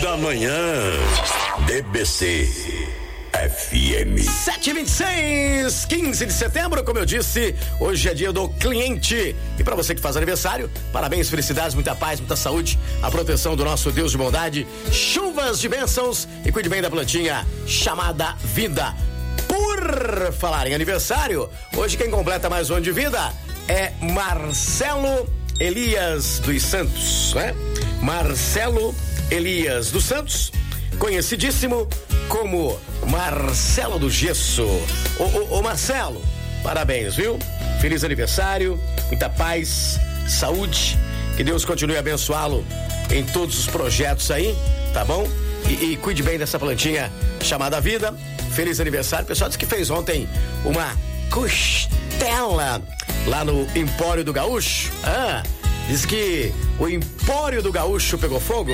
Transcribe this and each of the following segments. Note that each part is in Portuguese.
da manhã. DBC FM 7h26, 15 de setembro, como eu disse, hoje é dia do cliente. E para você que faz aniversário, parabéns, felicidades, muita paz, muita saúde, a proteção do nosso Deus de bondade, chuvas de bênçãos e cuide bem da plantinha chamada vida. Por falar em aniversário, hoje quem completa mais um ano de vida é Marcelo Elias dos Santos, né? Marcelo Elias dos Santos, conhecidíssimo como Marcelo do Gesso. Ô Marcelo, parabéns, viu? Feliz aniversário, muita paz, saúde, que Deus continue a abençoá-lo em todos os projetos aí, tá bom? E cuide bem dessa plantinha chamada vida. Feliz aniversário. O pessoal disse que fez ontem uma costela lá no Empório do Gaúcho. Diz que o Empório do Gaúcho pegou fogo.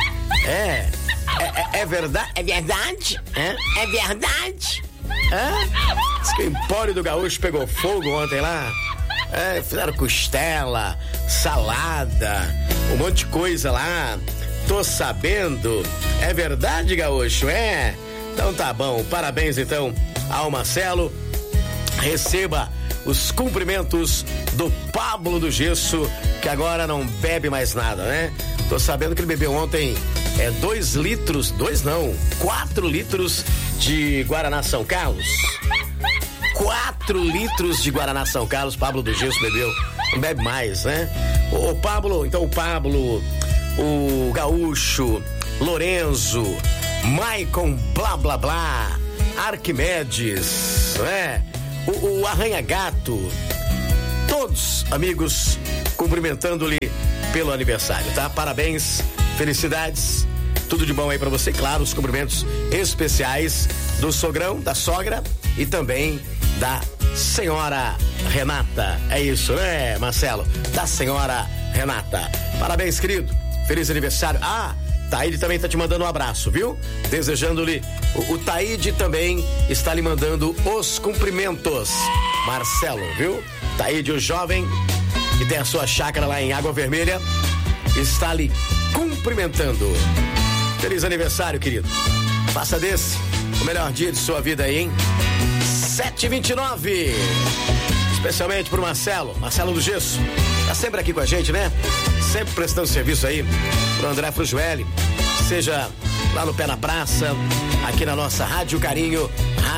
É verdade? É verdade? É verdade? Diz que o Empório do Gaúcho pegou fogo ontem lá. Fizeram costela, salada, um monte de coisa lá. Tô sabendo. É verdade, Gaúcho? Então tá bom. Parabéns então ao Marcelo. Receba os cumprimentos do Pablo do Gesso, que agora não bebe mais nada, né? Tô sabendo que ele bebeu ontem 4 litros de Guaraná São Carlos. 4 litros de Guaraná São Carlos, Pablo do Gesso bebeu. Não bebe mais, né? O Pablo, o Gaúcho, Lorenzo, Maicon, blá blá blá, Arquimedes, né? O Arranha-Gato, todos amigos cumprimentando-lhe pelo aniversário, tá? Parabéns, felicidades, tudo de bom aí pra você. Claro, os cumprimentos especiais do sogrão, da sogra e também da senhora Renata. É isso, né, Marcelo? Da senhora Renata. Parabéns, querido. Feliz aniversário. Taíde também tá te mandando um abraço, viu? Desejando-lhe. O Taíde também está lhe mandando os cumprimentos. Marcelo, viu? Taíde, o jovem, que tem a sua chácara lá em Água Vermelha, está lhe cumprimentando. Feliz aniversário, querido. Faça desse o melhor dia de sua vida aí, hein? 7h29. Especialmente pro Marcelo do Gesso. Tá sempre aqui com a gente, né? Sempre prestando serviço aí pro André Frujueli, seja lá no Pé na Praça, aqui na nossa Rádio Carinho,